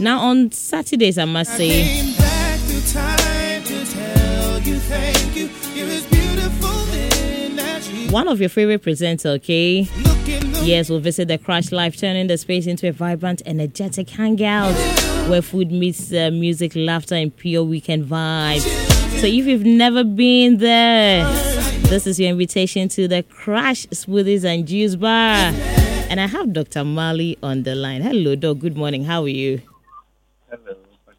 Now on Saturdays, I must say, Came back to time to tell you thank you. You're as beautiful then as you one of your favorite presenters, okay? look in the Yes, we'll visit the Crash Live, turning the space into a vibrant, energetic hangout where food meets music, laughter, and pure weekend vibes. So if you've never been there, this is your invitation to the Crash Smoothies and Juice Bar. And I have Dr. Mali on the line. Hello, Doc. Good morning. How are you? Hello.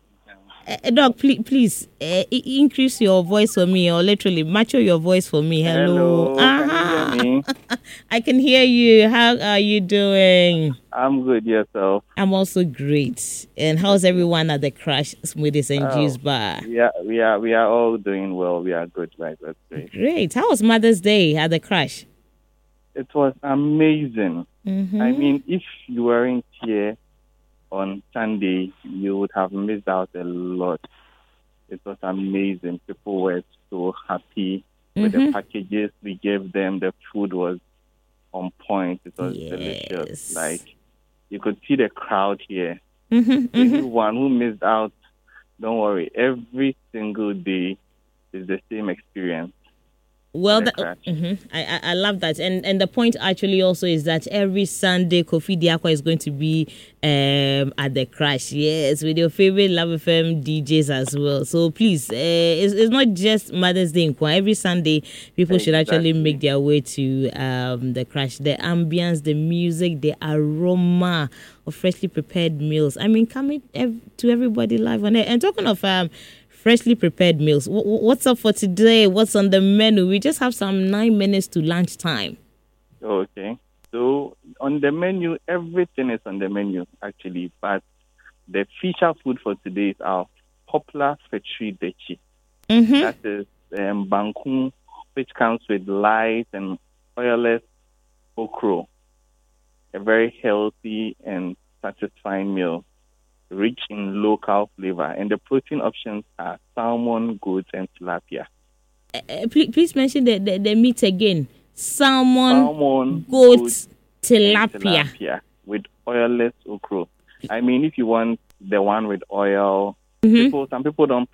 Doc, please increase your voice for me, or literally mature your voice for me. Hello. Can you hear me? I can hear you. How are you doing? I'm good. Yourself? I'm also great. And how's everyone at the Crash Smoothies and Juice Bar? We are all doing well. We are good, right? That's great. Great. How was Mother's Day at the Crash? It was amazing. Mm-hmm. I mean, if you weren't here on Sunday, you would have missed out a lot. It was amazing. People were so happy with the packages we gave them. The food was on point. It was delicious. Like, you could see the crowd here. Anyone who missed out, don't worry. Every single day is the same experience. Well, I love that. And the point actually also is that every Sunday, Kofi Diakwa is going to be at the Crash. Yes, with your favorite Love FM DJs as well. So please, it's not just Mother's Day. Every Sunday, people should actually make their way to the Crash. The ambience, the music, the aroma of freshly prepared meals. I mean, coming to everybody live on air. And talking of freshly prepared meals. What's up for today? What's on the menu? We just have some 9 minutes to lunchtime. Okay. So on the menu, everything is on the menu, actually. But the feature food for today is our popular fetri dechi. That is banku, which comes with light and oilless okra. A very healthy and satisfying meal, rich in local flavor, and the protein options are salmon, goat, and tilapia. Please mention the meat again. Salmon, goat, tilapia with oilless okra. I mean, if you want the one with oil, some people don't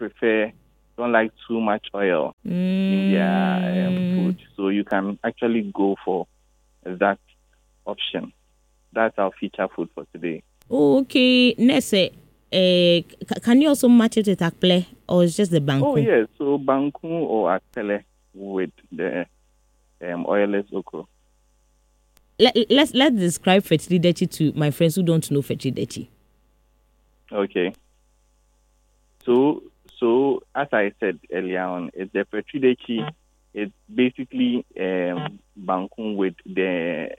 like too much oil in their food, so you can actually go for that option. That's our feature food for today. Okay, Nesse, can you also match it with akple, or it's just the banku? Oh, yes. So banku or akple with the oilless okra. Let's describe fetri dechi to my friends who don't know fetri dechi. Okay. So as I said earlier on, it's the fetri dechi. It's basically banku with the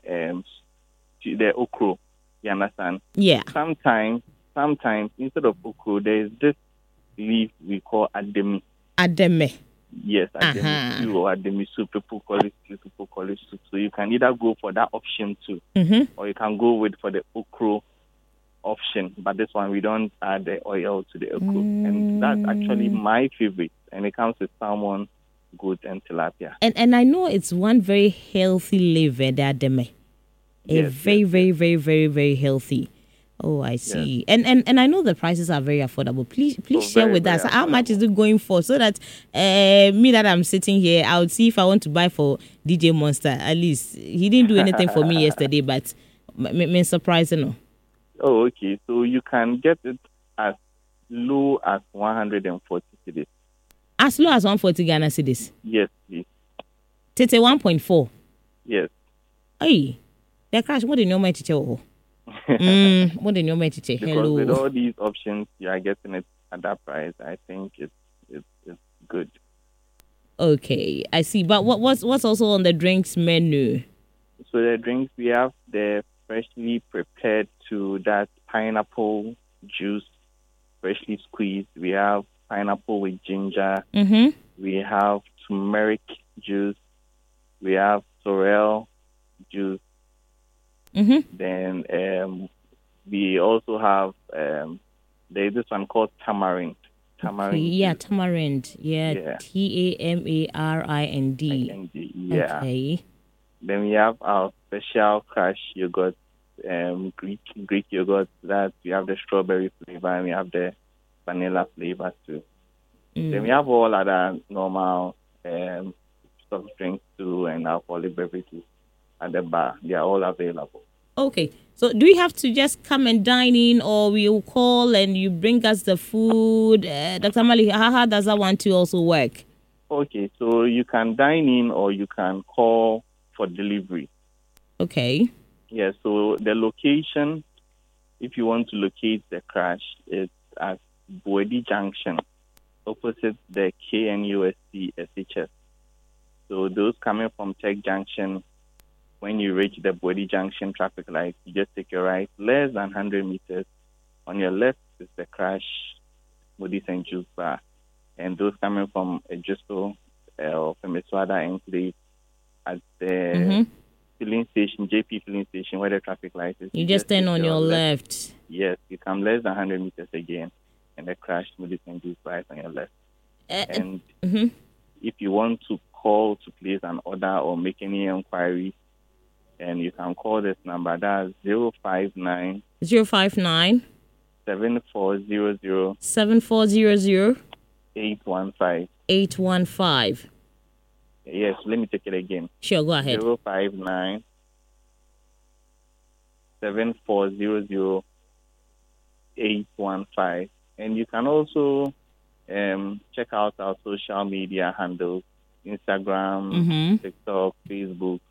okra. You understand? Yeah. Sometimes instead of okra, there is this leaf we call ademi. Ademe. Yes, ademi stew or ademi soup. People call it stew, people call it soup. So you can either go for that option too, or you can go for the okra option. But this one, we don't add the oil to the okra. And that's actually my favorite. And it comes with salmon, goat, and tilapia. And I know it's one very healthy liver, the ademe. Very, very, very, very healthy. Oh, I see. Yes. And I know the prices are very affordable. Please share with us how much is it going for, so that me that I'm sitting here, I would see if I want to buy for DJ Monster. At least he didn't do anything for me yesterday, but me surprising. No? Oh, okay. So you can get it as low as 140 cedis. As low as 140 Ghana cedis? Yes, please. Tete 1.4? Yes. Hey. The Crash, what do you know my teacher? What do you know my teacher? Because with all these options, you are getting it at that price. I think it's good. Okay, I see. But what's also on the drinks menu? So the drinks, we have the freshly prepared that pineapple juice, freshly squeezed. We have pineapple with ginger. We have turmeric juice. We have sorrel juice. Then we also have there's this one called tamarind. Tamarind. Okay, yeah, tamarind. Yeah, TAMARIND. Yeah. Okay. Then we have our special Crash yogurt Greek yogurt. That we have the strawberry flavor and we have the vanilla flavor too. Then we have all other normal soft drinks too and alcoholic beverages at the bar. They are all available. Okay. So do we have to just come and dine in, or we will call and you bring us the food? Dr. Mali, how does that want to also work? Okay, so you can dine in or you can call for delivery. Okay. Yeah, so the location, if you want to locate the crash, is at Boedi Junction, opposite the KNUST SHS. So those coming from Tech Junction, when you reach the Boedi Junction traffic light, you just take your right, less than 100 meters. On your left is the crash, Smoothies and Juice Bar. And those coming from Ejusto or from Eswada Enclave at the filling station, JP filling station, where the traffic light is. You just turn on your left. Yes, you come less than 100 meters again, and the crash Smoothies and Juice Bar is on your left. And if you want to call to place an order or make any inquiries, and you can call this number. That's 059 059 7400 7400 815. 815. Yes, let me take it again. Sure, go ahead. 059 7400 815. And you can also check out our social media handles, Instagram, TikTok, Facebook,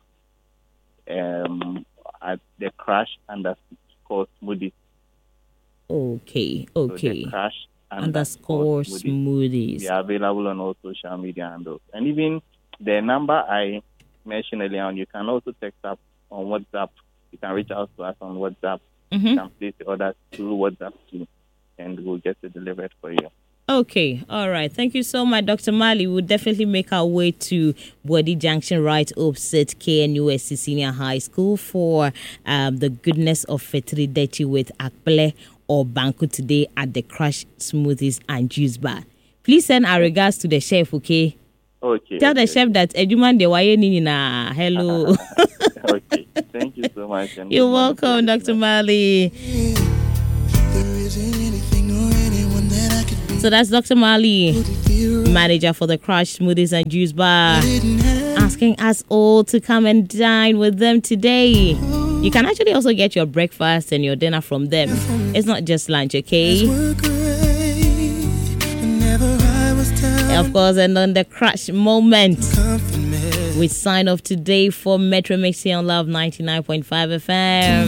at the Crash _ Smoothies. Okay. So the Crash _ Smoothies. They are available on all social media handles. And even the number I mentioned earlier on, you can also text up on WhatsApp. You can reach out to us on WhatsApp. You can place the order through WhatsApp too, and we'll get it delivered for you. Okay, all right. Thank you so much, Dr. Mali. We'll definitely make our way to Boedi Junction, right opposite KNUST Senior High School for the goodness of Fetri Dechi with Akple or Banku today at the Crash Smoothies and Juice Bar. Please send our regards to the chef, okay? Okay. Tell the chef that Eduman de Waye Nina. Hello. Okay. Thank you so much. And you're welcome, Dr. Mali. So that's Dr. Mali, manager for the Crash Smoothies and Juice Bar, asking us all to come and dine with them today. You can actually also get your breakfast and your dinner from them. It's not just lunch, okay? Of course, and on the Crash moment, we sign off today for Metro Mix here on Love 99.5 FM.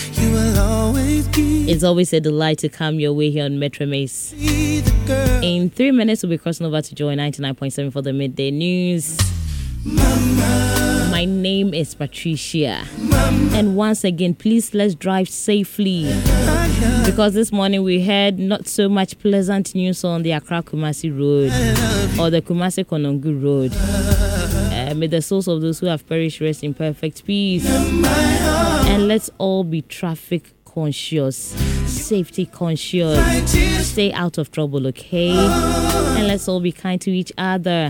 It's always a delight to come your way here on Metro Mix. In 3 minutes, we'll be crossing over to Joy 99.7 for the midday news. My name is Patricia. And once again, please let's drive safely. Because this morning we heard not so much pleasant news on the Accra-Kumasi Road or the Kumasi-Konongu Road. May the souls of those who have perished rest in perfect peace. And let's all be traffic conscious, safety conscious. Stay out of trouble, okay? And let's all be kind to each other.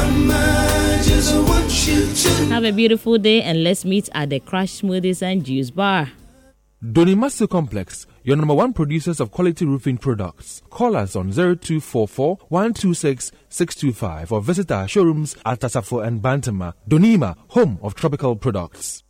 Have a beautiful day, and let's meet at the Crash Smoothies and Juice Bar. Donimasu Complex, your number one producers of quality roofing products. Call us on 0244 126 625 or visit our showrooms at Tasafo and Bantama. Donima, home of tropical products.